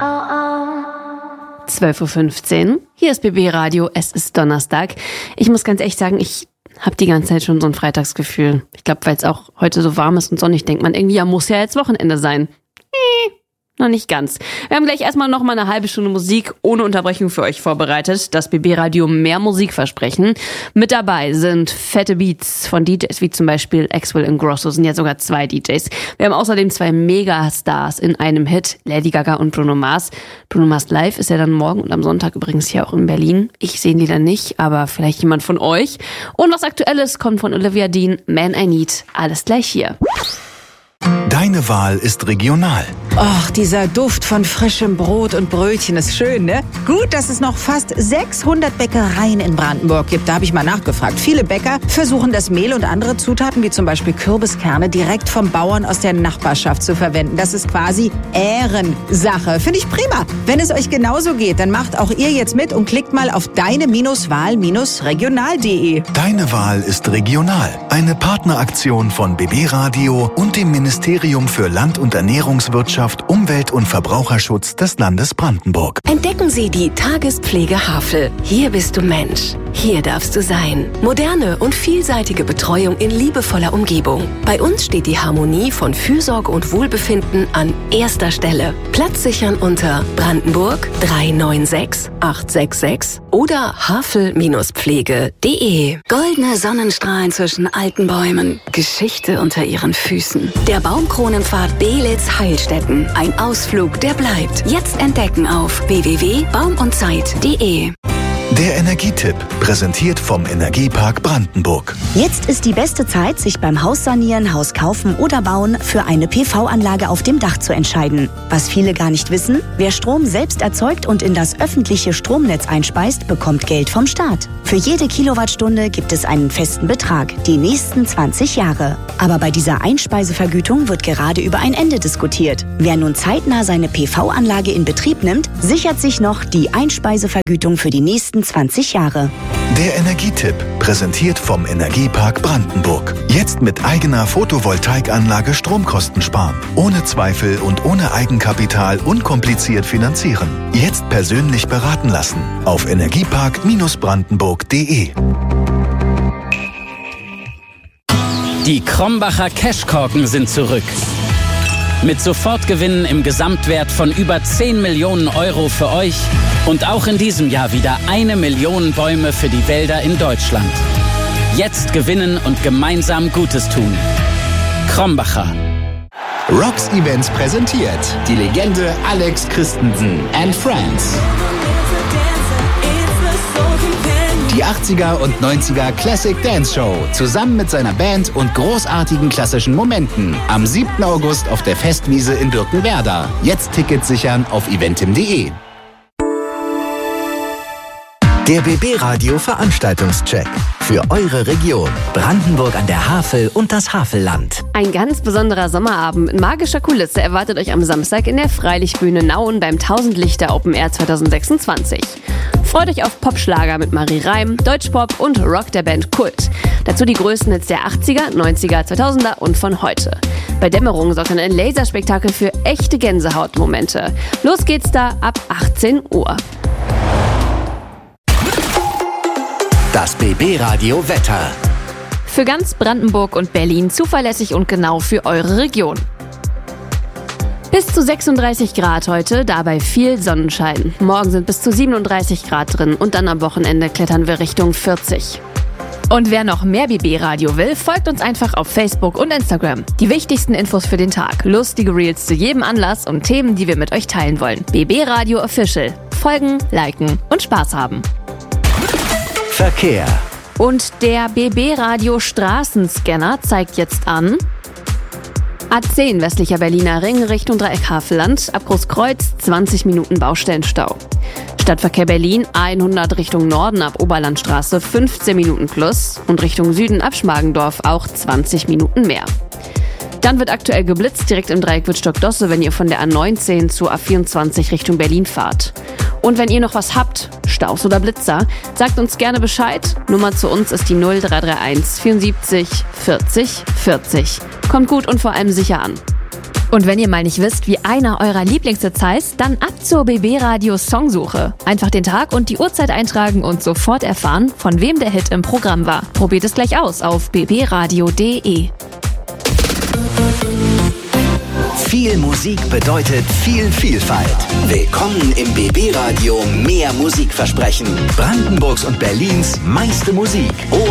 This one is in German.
12:15 Uhr. Hier ist BB Radio. Es ist Donnerstag. Ich muss ganz ehrlich sagen, ich habe die ganze Zeit schon so ein Freitagsgefühl. Ich glaube, weil es auch heute so warm ist und sonnig, denkt man irgendwie, ja, muss ja jetzt Wochenende sein. Noch nicht ganz. Wir haben gleich erstmal noch mal eine halbe Stunde Musik ohne Unterbrechung für euch vorbereitet. Das BB Radio mehr Musikversprechen. Mit dabei sind fette Beats von DJs wie zum Beispiel Axwell Ingrosso, sind ja sogar 2 DJs. Wir haben außerdem 2 Megastars in einem Hit, Lady Gaga und Bruno Mars. Bruno Mars Live ist ja dann morgen und am Sonntag übrigens hier auch in Berlin. Ich sehe ihn leider nicht, aber vielleicht jemand von euch. Und was Aktuelles kommt von Olivia Dean, Man I Need. Alles gleich hier. Deine Wahl ist regional. Och, dieser Duft von frischem Brot und Brötchen ist schön, ne? Gut, dass es noch fast 600 Bäckereien in Brandenburg gibt. Da habe ich mal nachgefragt. Viele Bäcker versuchen das Mehl und andere Zutaten, wie zum Beispiel Kürbiskerne, direkt vom Bauern aus der Nachbarschaft zu verwenden. Das ist quasi Ehrensache. Finde ich prima. Wenn es euch genauso geht, dann macht auch ihr jetzt mit und klickt mal auf deine-wahl-regional.de. Deine Wahl ist regional. Eine Partneraktion von BB Radio und dem Ministerium für Land- und Ernährungswirtschaft, Umwelt- und Verbraucherschutz des Landes Brandenburg. Entdecken Sie die Tagespflege Havel. Hier bist du Mensch. Hier darfst du sein. Moderne und vielseitige Betreuung in liebevoller Umgebung. Bei uns steht die Harmonie von Fürsorge und Wohlbefinden an erster Stelle. Platz sichern unter Brandenburg 396 866 oder havel-pflege.de. Goldene Sonnenstrahlen zwischen alten Bäumen. Geschichte unter ihren Füßen. Der Baumkronenpfad Belitz Heilstätten. Ein Ausflug, der bleibt. Jetzt entdecken auf www.baumundzeit.de. Der Energietipp, präsentiert vom Energiepark Brandenburg. Jetzt ist die beste Zeit, sich beim Haussanieren, Haus kaufen oder bauen für eine PV-Anlage auf dem Dach zu entscheiden. Was viele gar nicht wissen, wer Strom selbst erzeugt und in das öffentliche Stromnetz einspeist, bekommt Geld vom Staat. Für jede Kilowattstunde gibt es einen festen Betrag, die nächsten 20 Jahre. Aber bei dieser Einspeisevergütung wird gerade über ein Ende diskutiert. Wer nun zeitnah seine PV-Anlage in Betrieb nimmt, sichert sich noch die Einspeisevergütung für die nächsten 20 Jahre. Der Energietipp, präsentiert vom Energiepark Brandenburg. Jetzt mit eigener Photovoltaikanlage Stromkosten sparen. Ohne Zweifel und ohne Eigenkapital unkompliziert finanzieren. Jetzt persönlich beraten lassen. Auf energiepark-brandenburg.de. Die Krombacher Cashkorken sind zurück. Mit Sofortgewinnen im Gesamtwert von über 10 Millionen Euro für euch und auch in diesem Jahr wieder 1 Million Bäume für die Wälder in Deutschland. Jetzt gewinnen und gemeinsam Gutes tun. Krombacher. Rocks Events präsentiert die Legende Alex Christensen and Friends. Die 80er und 90er Classic Dance Show zusammen mit seiner Band und großartigen klassischen Momenten am 7. August auf der Festwiese in Birkenwerder. Jetzt Tickets sichern auf eventim.de. Der BB Radio Veranstaltungscheck für eure Region. Brandenburg an der Havel und das Havelland. Ein ganz besonderer Sommerabend mit magischer Kulisse erwartet euch am Samstag in der Freilichtbühne Nauen beim 1000 Lichter Open Air 2026. Freut euch auf Popschlager mit Marie Reim, Deutschpop und Rock der Band Kult. Dazu die größten Hits der 80er, 90er, 2000er und von heute. Bei Dämmerung sorgt dann ein Laserspektakel für echte Gänsehautmomente. Los geht's da ab 18 Uhr. Das BB Radio Wetter. Für ganz Brandenburg und Berlin zuverlässig und genau für eure Region. Bis zu 36 Grad heute, dabei viel Sonnenschein. Morgen sind bis zu 37 Grad drin und dann am Wochenende klettern wir Richtung 40. Und wer noch mehr BB-Radio will, folgt uns einfach auf Facebook und Instagram. Die wichtigsten Infos für den Tag, lustige Reels zu jedem Anlass und Themen, die wir mit euch teilen wollen. BB Radio Official. Folgen, liken und Spaß haben. Verkehr. Und der BB Radio Straßenscanner zeigt jetzt an: A10 westlicher Berliner Ring Richtung Dreieck Havelland, ab Großkreuz 20 Minuten Baustellenstau. Stadtverkehr Berlin A100 Richtung Norden ab Oberlandstraße 15 Minuten plus und Richtung Süden ab Schmargendorf auch 20 Minuten mehr. Dann wird aktuell geblitzt direkt im Dreieck Wittstock-Dosse, wenn ihr von der A19 zur A24 Richtung Berlin fahrt. Und wenn ihr noch was habt, Staus oder Blitzer, sagt uns gerne Bescheid. Nummer zu uns ist die 0331 74 40 40. Kommt gut und vor allem sicher an. Und wenn ihr mal nicht wisst, wie einer eurer Lieblingshits heißt, dann ab zur BB Radio Songsuche. Einfach den Tag und die Uhrzeit eintragen und sofort erfahren, von wem der Hit im Programm war. Probiert es gleich aus auf bbradio.de. Viel Musik bedeutet viel Vielfalt. Willkommen im BB Radio Mehr Musikversprechen. Brandenburgs und Berlins meiste Musik.